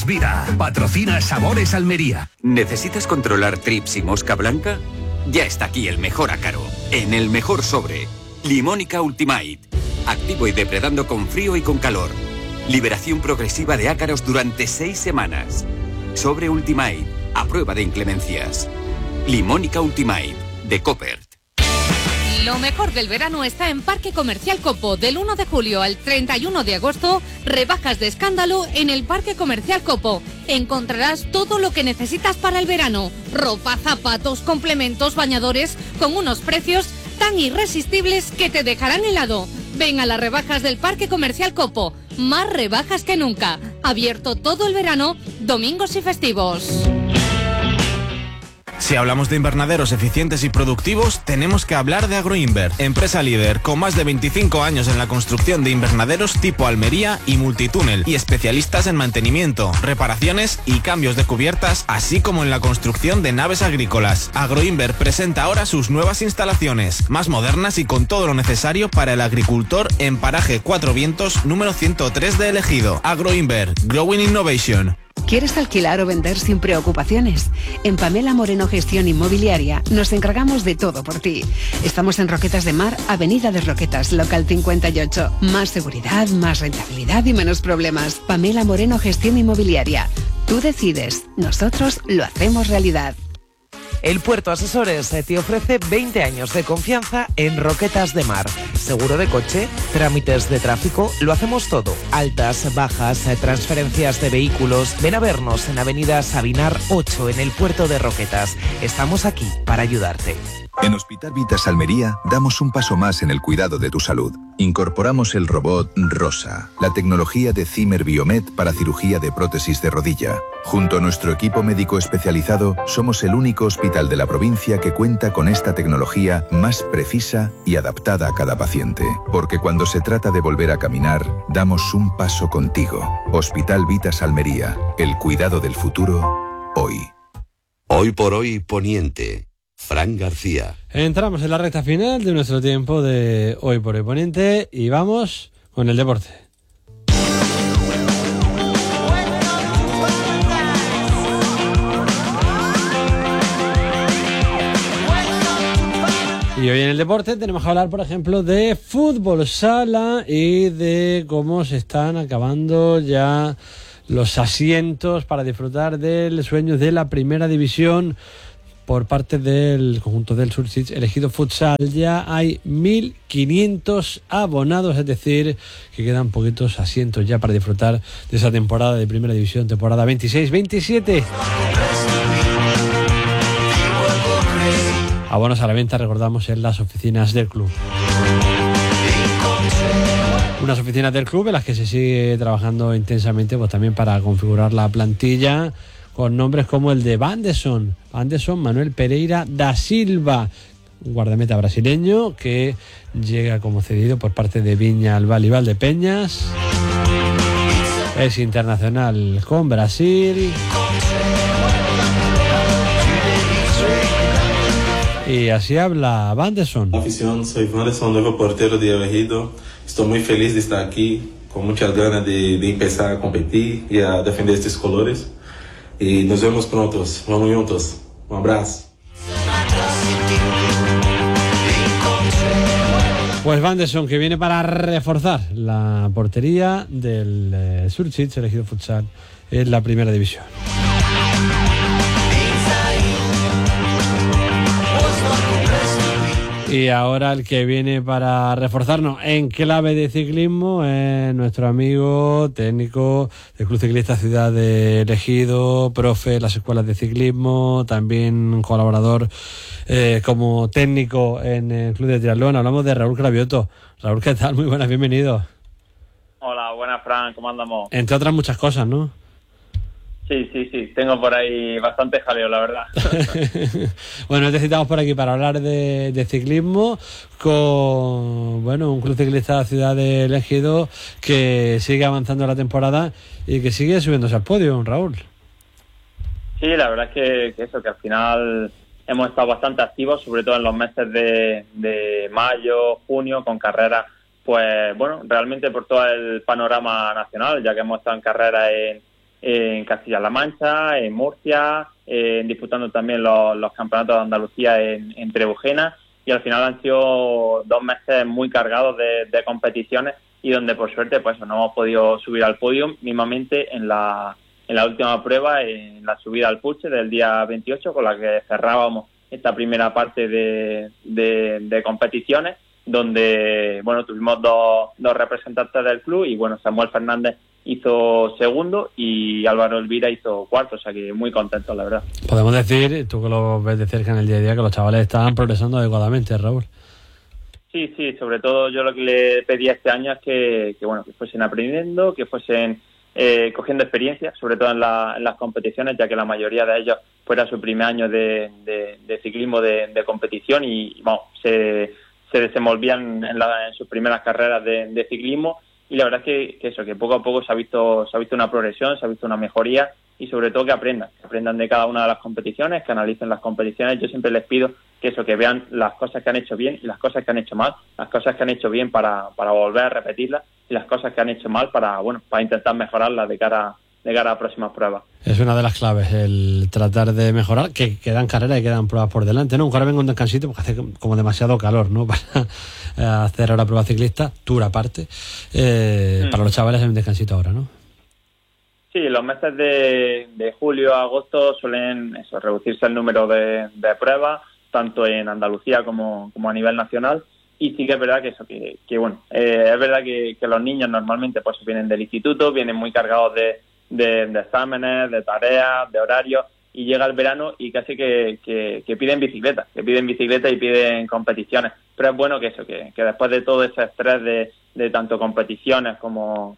Vida, patrocina Sabores Almería. ¿Necesitas controlar trips y mosca blanca? Ya está aquí el mejor ácaro, en el mejor sobre. Limónica Ultimate. Activo y depredando con frío y con calor. Liberación progresiva de ácaros durante 6 semanas. Sobre Ultimate, a prueba de inclemencias. Limónica Ultimate, de Coppert. Lo mejor del verano está en Parque Comercial Copo. Del 1 de julio al 31 de agosto, rebajas de escándalo en el Parque Comercial Copo. Encontrarás todo lo que necesitas para el verano. Ropa, zapatos, complementos, bañadores, con unos precios tan irresistibles que te dejarán helado. Ven a las rebajas del Parque Comercial Copo. Más rebajas que nunca. Abierto todo el verano, domingos y festivos. Si hablamos de invernaderos eficientes y productivos, tenemos que hablar de Agroinver, empresa líder con más de 25 años en la construcción de invernaderos tipo Almería y multitúnel, y especialistas en mantenimiento, reparaciones y cambios de cubiertas, así como en la construcción de naves agrícolas. Agroinver presenta ahora sus nuevas instalaciones, más modernas y con todo lo necesario para el agricultor en paraje Cuatro Vientos número 103 de Ejido. Agroinver, Growing Innovation. ¿Quieres alquilar o vender sin preocupaciones? En Pamela Moreno Gestión Inmobiliaria nos encargamos de todo por ti. Estamos en Roquetas de Mar, Avenida de Roquetas, local 58. Más seguridad, más rentabilidad y menos problemas. Pamela Moreno Gestión Inmobiliaria. Tú decides, nosotros lo hacemos realidad. El Puerto Asesores te ofrece 20 años de confianza en Roquetas de Mar. Seguro de coche, trámites de tráfico, lo hacemos todo. Altas, bajas, transferencias de vehículos. Ven a vernos en Avenida Sabinar 8 en el Puerto de Roquetas. Estamos aquí para ayudarte. En Hospital Vitas Almería damos un paso más en el cuidado de tu salud. Incorporamos el robot Rosa, la tecnología de Zimmer Biomed para cirugía de prótesis de rodilla. Junto a nuestro equipo médico especializado, somos el único hospital de la provincia que cuenta con esta tecnología más precisa y adaptada a cada paciente. Porque cuando se trata de volver a caminar, damos un paso contigo. Hospital Vitas Almería, el cuidado del futuro, hoy. Hoy por hoy, Poniente. Fran García. Entramos en la recta final de nuestro tiempo de Hoy por Hoy Poniente y vamos con el deporte. Y hoy en el deporte tenemos que hablar, por ejemplo, de fútbol sala y de cómo se están acabando ya los asientos para disfrutar del sueño de la primera división por parte del conjunto del Surtsich Elegido Futsal. Ya hay 1.500 abonados, es decir, que quedan poquitos asientos ya para disfrutar de esa temporada de primera división, temporada 26-27. Abonos a la venta, recordamos, en las oficinas del club. Unas oficinas del club en las que se sigue trabajando intensamente, pues también para configurar la plantilla con nombres como el de Vanderson Manuel Pereira da Silva, un guardameta brasileño que llega como cedido por parte de Viñalbal y Valdepeñas. Es internacional con Brasil. Y así habla Vanderson. Afición, soy Vanderson, nuevo portero de Elegido. Estoy muy feliz de estar aquí, con muchas ganas de empezar a competir y a defender estos colores. Y nos vemos prontos, vamos juntos. Un abrazo. Pues Vanderson, que viene para reforzar la portería del Surtsich Elegido Futsal en la primera división. Y ahora el que viene para reforzarnos en clave de ciclismo es nuestro amigo técnico del Club Ciclista Ciudad de Ejido, profe de las escuelas de ciclismo, también colaborador como técnico en el Club de Triatlón. Hablamos de Raúl Cravioto. Raúl, ¿qué tal? Muy buenas, bienvenido. Hola, buenas, Fran, ¿cómo andamos? Entre otras muchas cosas, ¿no? Sí, tengo por ahí bastante jaleo, la verdad. Bueno, necesitamos por aquí para hablar de ciclismo con, bueno, un Club Ciclista Ciudad de Ejido que sigue avanzando la temporada y que sigue subiéndose al podio, Raúl. Sí, la verdad es que eso, que al final hemos estado bastante activos, sobre todo en los meses de mayo, junio, con carreras, pues bueno, realmente por todo el panorama nacional, ya que hemos estado en carreras en Castilla-La Mancha, en Murcia, disputando también los campeonatos de Andalucía en Trebujena, y al final han sido 2 meses muy cargados de competiciones, y donde por suerte pues no hemos podido subir al podio, mismamente en la última prueba, en la subida al Puche del día 28, con la que cerrábamos esta primera parte de competiciones, donde bueno, tuvimos dos representantes del club, y bueno, Samuel Fernández hizo segundo y Álvaro Elvira hizo cuarto, o sea que muy contentos, la verdad. Podemos decir, tú que lo ves de cerca en el día a día, que los chavales estaban progresando adecuadamente, Raúl. Sí, sobre todo yo lo que le pedí este año es que bueno, que fuesen aprendiendo, que fuesen cogiendo experiencia, sobre todo en las competiciones, ya que la mayoría de ellos fuera su primer año de ciclismo de competición, y vamos, se desenvolvían en sus primeras carreras de ciclismo, y la verdad es que poco a poco se ha visto una progresión, se ha visto una mejoría, y sobre todo que aprendan de cada una de las competiciones, que analicen las competiciones. Yo siempre les pido que vean las cosas que han hecho bien y las cosas que han hecho mal, las cosas que han hecho bien para volver a repetirlas, y las cosas que han hecho mal para intentar mejorarlas de cara a próximas pruebas. Es una de las claves, el tratar de mejorar, que quedan carreras y quedan pruebas por delante, ¿no? Ahora vengo un descansito porque hace como demasiado calor, ¿no? Para hacer ahora prueba ciclista, tour aparte. Para los chavales es un descansito ahora, ¿no? Sí, los meses de julio a agosto suelen reducirse el número de pruebas, tanto en Andalucía como a nivel nacional. Y sí que es verdad es verdad que los niños normalmente pues vienen del instituto, vienen muy cargados de exámenes, de tareas, de horarios, y llega el verano y casi que piden bicicleta, y piden competiciones. Pero es bueno que después de todo ese estrés de tanto competiciones como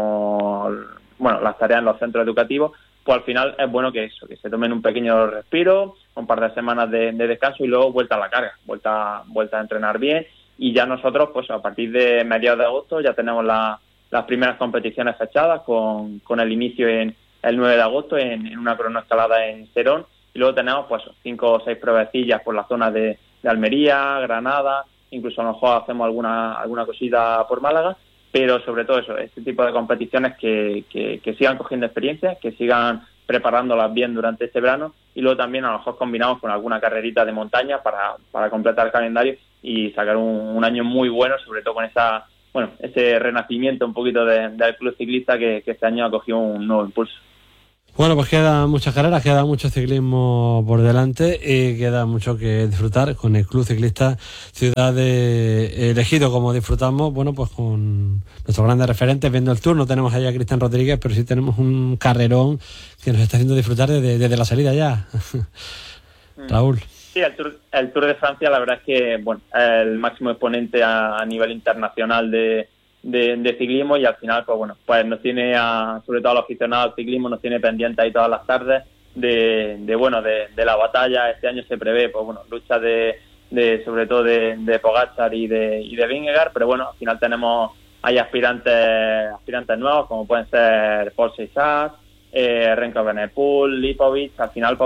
las tareas en los centros educativos, pues al final es bueno que se tomen un pequeño respiro, un par de semanas de descanso, y luego vuelta a la carga, vuelta a entrenar bien. Y ya nosotros, pues a partir de mediados de agosto, ya tenemos las primeras competiciones fechadas, con el inicio el 9 de agosto en una cronoescalada en Serón, y luego tenemos pues 5 o 6 pruebecillas por la zona de Almería, Granada, incluso a lo mejor hacemos alguna cosita por Málaga, pero sobre todo este tipo de competiciones que sigan cogiendo experiencia, que sigan preparándolas bien durante este verano, y luego también a lo mejor combinamos con alguna carrerita de montaña para completar el calendario y sacar un año muy bueno, sobre todo con ese renacimiento un poquito del club ciclista que este año ha cogido un nuevo impulso. Bueno, pues quedan muchas carreras, queda mucho ciclismo por delante y queda mucho que disfrutar con el Club Ciclista Ciudad de Ejido, como disfrutamos, bueno, pues con nuestros grandes referentes viendo el Tour. No tenemos allá a Cristian Rodríguez, pero sí tenemos un carrerón que nos está haciendo disfrutar desde la salida ya. Raúl. Sí, el Tour de Francia, la verdad es que el máximo exponente a nivel internacional de ciclismo, y al final pues nos tiene sobre todo a los aficionados al ciclismo, nos tiene pendientes ahí todas las tardes de la batalla. Este año se prevé lucha sobre todo de Pogačar y de Vingegaard, pero al final hay aspirantes nuevos, como pueden ser Paul Seixas, Renko Evenepoel, Lipovic. Al final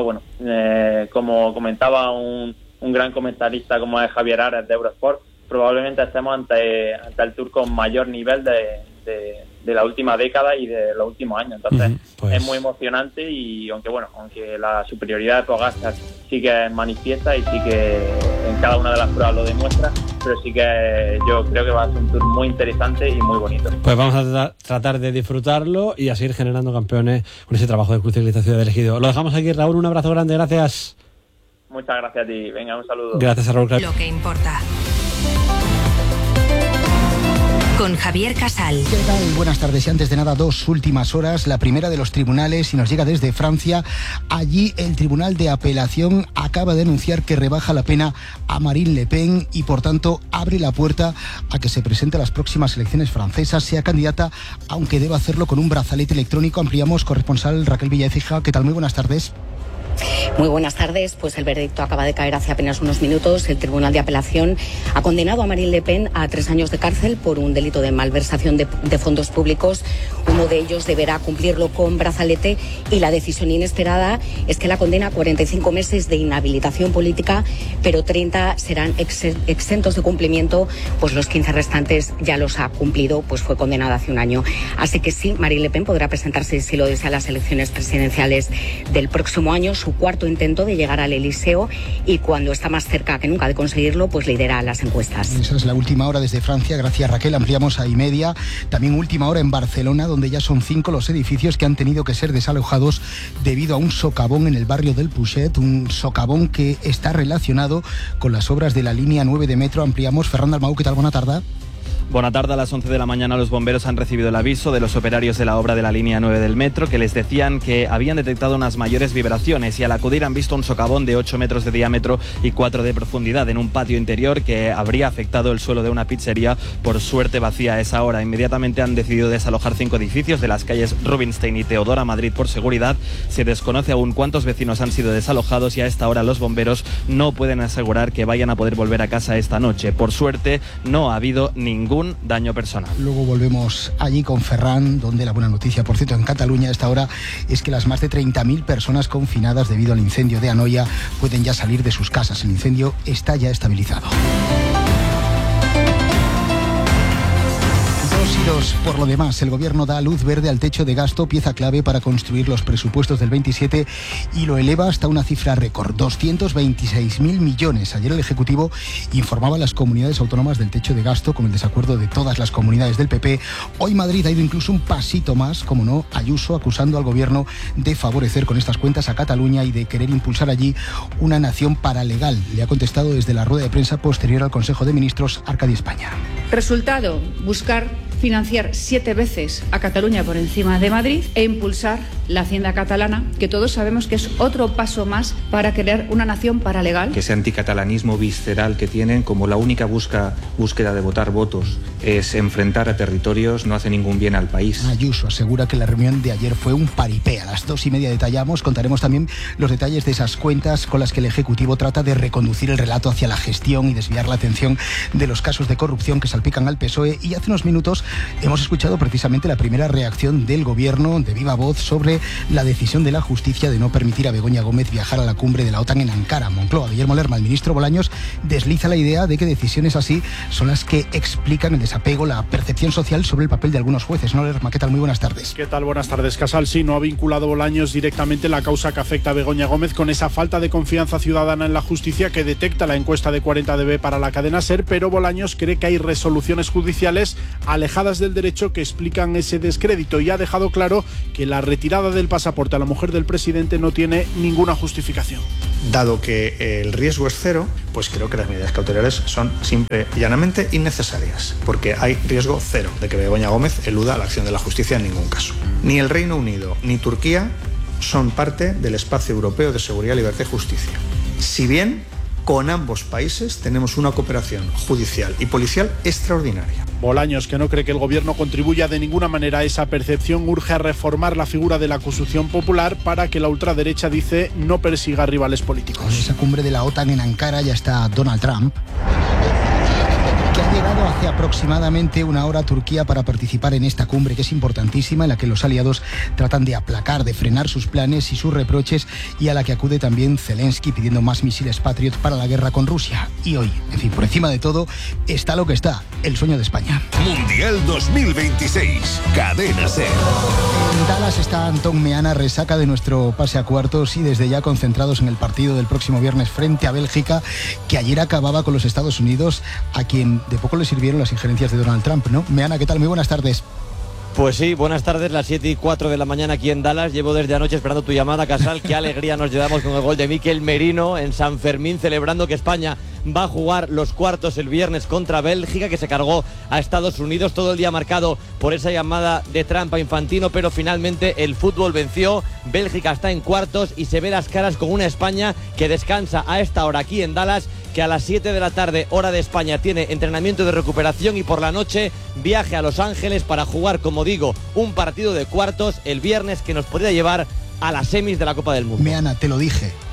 como comentaba un gran comentarista como es Javier Ares de Eurosport, probablemente estemos ante el Tour con mayor nivel de la última década y de los últimos años. Entonces es muy emocionante, y aunque la superioridad de Pogačar sí que es manifiesta y sí que en cada una de las pruebas lo demuestra, pero sí que yo creo que va a ser un Tour muy interesante y muy bonito. Pues vamos a tratar de disfrutarlo y a seguir generando campeones con ese trabajo del Club Ciclista Ciudad del Ejido. Lo dejamos aquí, Raúl, un abrazo grande, gracias. Muchas gracias a ti, venga, un saludo. Gracias a Raúl. Lo que importa. Con Javier Casal. ¿Qué tal? Buenas tardes. Y antes de nada, 2 últimas horas. La primera de los tribunales, y nos llega desde Francia. Allí el Tribunal de Apelación acaba de anunciar que rebaja la pena a Marine Le Pen y por tanto abre la puerta a que se presente a las próximas elecciones francesas, sea candidata, aunque deba hacerlo con un brazalete electrónico. Ampliamos, corresponsal Raquel Villaécija. ¿Qué tal? Muy buenas tardes. Muy buenas tardes. Pues el veredicto acaba de caer hace apenas unos minutos. El Tribunal de Apelación ha condenado a Marine Le Pen a 3 años de cárcel por un delito de malversación de fondos públicos. Uno de ellos deberá cumplirlo con brazalete y la decisión inesperada es que la condena a 45 meses de inhabilitación política, pero 30 serán exentos de cumplimiento, pues los 15 restantes ya los ha cumplido, pues fue condenada hace un año. Así que sí, Marine Le Pen podrá presentarse, si lo desea, a las elecciones presidenciales del próximo año, su cuarto intento de llegar al Elíseo, y cuando está más cerca que nunca de conseguirlo, pues lidera las encuestas. Esa es la última hora desde Francia. Gracias, Raquel. Ampliamos a y media. También última hora en Barcelona, donde ya son 5 los edificios que han tenido que ser desalojados debido a un socavón en el barrio del Puget, un socavón que está relacionado con las obras de la línea 9 de metro. Ampliamos. Ferran Dalmau, ¿qué tal? Buena tarde. Buena tarde. A las 11 de la mañana los bomberos han recibido el aviso de los operarios de la obra de la línea 9 del metro, que les decían que habían detectado unas mayores vibraciones, y al acudir han visto un socavón de 8 metros de diámetro y 4 de profundidad en un patio interior que habría afectado el suelo de una pizzería, por suerte vacía a esa hora. Inmediatamente han decidido desalojar 5 edificios de las calles Rubinstein y Teodora Madrid por seguridad. Se desconoce aún cuántos vecinos han sido desalojados, y a esta hora los bomberos no pueden asegurar que vayan a poder volver a casa esta noche. Por suerte no ha habido ningún daño personal. Luego volvemos allí con Ferran, donde la buena noticia, por cierto, en Cataluña a esta hora es que las más de 30.000 personas confinadas debido al incendio de Anoia pueden ya salir de sus casas. El incendio está ya estabilizado. Por lo demás, el gobierno da luz verde al techo de gasto, pieza clave para construir los presupuestos del 27, y lo eleva hasta una cifra récord, 226.000 millones. Ayer el Ejecutivo informaba a las comunidades autónomas del techo de gasto con el desacuerdo de todas las comunidades del PP. Hoy Madrid ha ido incluso un pasito más, como no, Ayuso acusando al gobierno de favorecer con estas cuentas a Cataluña y de querer impulsar allí una nación paralegal. Le ha contestado desde la rueda de prensa posterior al Consejo de Ministros Arcadi España. Resultado, buscar financiar 7 veces a Cataluña por encima de Madrid e impulsar la hacienda catalana, que todos sabemos que es otro paso más para crear una nación paralegal. Que ese anticatalanismo visceral que tienen, como la única búsqueda de votar votos es enfrentar a territorios, no hace ningún bien al país. Ayuso asegura que la reunión de ayer fue un paripé. A las 2:30 detallamos, contaremos también los detalles de esas cuentas con las que el Ejecutivo trata de reconducir el relato hacia la gestión y desviar la atención de los casos de corrupción que salpican al PSOE. Y hace unos minutos hemos escuchado precisamente la primera reacción del Gobierno de viva voz sobre la decisión de la justicia de no permitir a Begoña Gómez viajar a la cumbre de la OTAN en Ankara. Moncloa, Guillermo Lerma, el ministro Bolaños, desliza la idea de que decisiones así son las que explican el desapego, la percepción social sobre el papel de algunos jueces. ¿No, Lerma? ¿Qué tal? Muy buenas tardes. ¿Qué tal? Buenas tardes, Casal. Sí, no ha vinculado Bolaños directamente la causa que afecta a Begoña Gómez con esa falta de confianza ciudadana en la justicia que detecta la encuesta de 40dB para la cadena SER, pero Bolaños cree que hay resoluciones judiciales alejadas del derecho que explican ese descrédito, y ha dejado claro que la retirada del pasaporte a la mujer del presidente no tiene ninguna justificación. Dado que el riesgo es cero, pues creo que las medidas cautelares son simple y llanamente innecesarias, porque hay riesgo cero de que Begoña Gómez eluda la acción de la justicia en ningún caso. Ni el Reino Unido ni Turquía son parte del espacio europeo de seguridad, libertad y justicia. Si bien con ambos países tenemos una cooperación judicial y policial extraordinaria. Bolaños, que no cree que el gobierno contribuya de ninguna manera a esa percepción, urge a reformar la figura de la acusación popular para que la ultraderecha, dice, no persiga rivales políticos. En esa cumbre de la OTAN en Ankara ya está Donald Trump, que ha llegado hace aproximadamente una hora a Turquía para participar en esta cumbre, que es importantísima, en la que los aliados tratan de aplacar, de frenar sus planes y sus reproches, y a la que acude también Zelensky pidiendo más misiles Patriot para la guerra con Rusia. Y hoy, en fin, por encima de todo, está lo que está, el sueño de España. Mundial 2026, Cadena SER. En Dallas está Antón Meana, resaca de nuestro pase a cuartos, y desde ya concentrados en el partido del próximo viernes frente a Bélgica, que ayer acababa con los Estados Unidos, a quien de poco le sirvieron las injerencias de Donald Trump, ¿no? Meana, ¿qué tal? Muy buenas tardes. Pues sí, buenas tardes, las 7:04 de la mañana aquí en Dallas. Llevo desde anoche esperando tu llamada, Casal. Qué alegría nos llevamos con el gol de Mikel Merino en San Fermín, celebrando que España va a jugar los cuartos el viernes contra Bélgica, que se cargó a Estados Unidos. Todo el día marcado por esa llamada de Trump a Infantino, pero finalmente el fútbol venció. Bélgica está en cuartos y se ve las caras con una España que descansa a esta hora aquí en Dallas, que a las 7 de la tarde, hora de España, tiene entrenamiento de recuperación, y por la noche viaje a Los Ángeles para jugar, como digo, un partido de cuartos el viernes que nos podría llevar a las semis de la Copa del Mundo. Meana, te lo dije,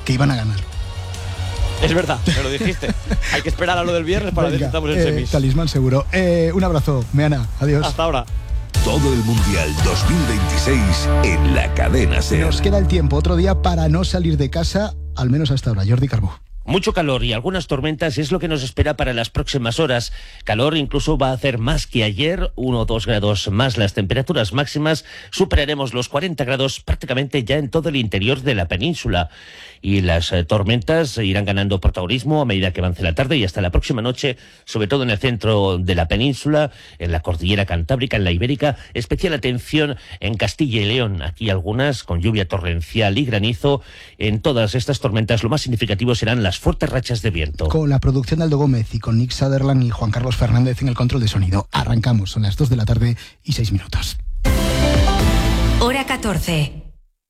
que iban a ganar. Es verdad, me lo dijiste. Hay que esperar a lo del viernes para ver si estamos en semis. Talismán seguro. Un abrazo, Meana. Adiós. Hasta ahora. Todo el Mundial 2026 en la cadena SER. Nos queda el tiempo, otro día para no salir de casa, al menos hasta ahora. Jordi Carbó. Mucho calor y algunas tormentas es lo que nos espera para las próximas horas. Calor incluso va a hacer más que ayer, 1 o 2 grados más. Las temperaturas máximas superaremos los 40 grados prácticamente ya en todo el interior de la península. Y las tormentas irán ganando protagonismo a medida que avance la tarde y hasta la próxima noche, sobre todo en el centro de la península, en la cordillera cantábrica, en la ibérica. Especial atención en Castilla y León. Aquí algunas con lluvia torrencial y granizo. En todas estas tormentas lo más significativo serán las fuertes rachas de viento. Con la producción de Aldo Gómez y con Nick Sutherland y Juan Carlos Fernández en el control de sonido. Arrancamos, son las 2 de la tarde y 6 minutos. Hora 14.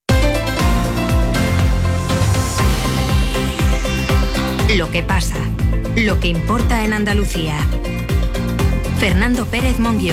Lo que pasa, lo que importa en Andalucía. Fernando Pérez Monguió.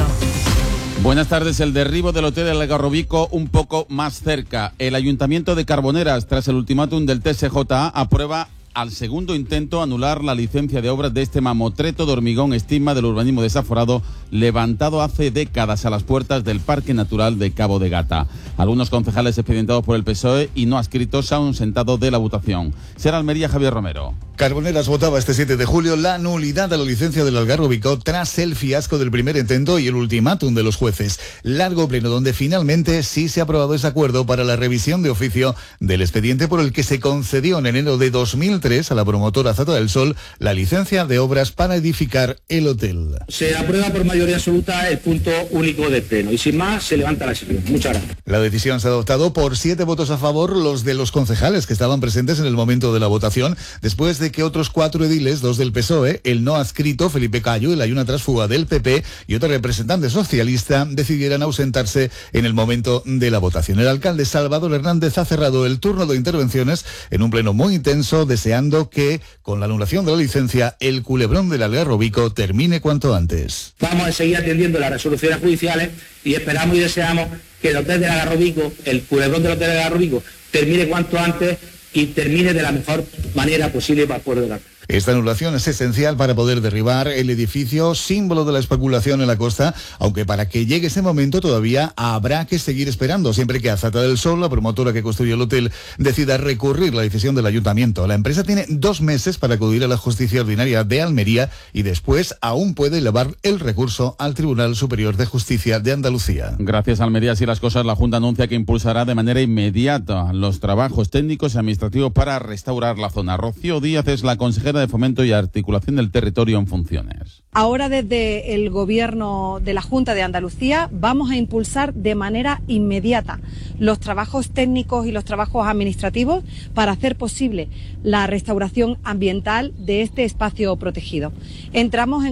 Buenas tardes. El derribo del hotel del Algarrobico un poco más cerca. El Ayuntamiento de Carboneras, tras el ultimátum del TSJA, aprueba al segundo intento anular la licencia de obras de este mamotreto de hormigón estigma del urbanismo desaforado levantado hace décadas a las puertas del Parque Natural de Cabo de Gata. Algunos concejales expedientados por el PSOE y no adscritos se han ausentado de la votación. Será Almería, Javier Romero. Carboneras votaba este 7 de julio la nulidad de la licencia del Algarrobico tras el fiasco del primer intento y el ultimátum de los jueces. Largo pleno donde finalmente sí se ha aprobado ese acuerdo para la revisión de oficio del expediente por el que se concedió en enero de 2003 a la promotora Zata del Sol la licencia de obras para edificar el hotel. Se aprueba por mayoría absoluta el punto único del pleno y sin más se levanta la sesión. Muchas gracias. La decisión se ha adoptado por 7 votos a favor, los de los concejales que estaban presentes en el momento de la votación, después de que otros 4 ediles, 2 del PSOE, el no adscrito Felipe Cayo y la Ayuna Trasfuga del PP y otro representante socialista decidieran ausentarse en el momento de la votación. El alcalde Salvador Hernández ha cerrado el turno de intervenciones en un pleno muy intenso, deseando que, con la anulación de la licencia, el culebrón del Algarrobico termine cuanto antes. Vamos a seguir atendiendo las resoluciones judiciales y esperamos y deseamos que el hotel del Algarrobico, el culebrón del hotel del Algarrobico, termine cuanto antes y termine de la mejor manera posible para el pueblo de la... Esta anulación es esencial para poder derribar el edificio, símbolo de la especulación en la costa, aunque para que llegue ese momento todavía habrá que seguir esperando, siempre que Zata del Sol, la promotora que construyó el hotel, decida recurrir la decisión del ayuntamiento. La empresa tiene 2 meses para acudir a la justicia ordinaria de Almería y después aún puede elevar el recurso al Tribunal Superior de Justicia de Andalucía. Gracias, Almería. Así las cosas, la Junta anuncia que impulsará de manera inmediata los trabajos técnicos y administrativos para restaurar la zona. Rocío Díaz es la consejera de Fomento y Articulación del Territorio en funciones. Ahora, desde el Gobierno de la Junta de Andalucía, vamos a impulsar de manera inmediata los trabajos técnicos y los trabajos administrativos para hacer posible la restauración ambiental de este espacio protegido. Entramos en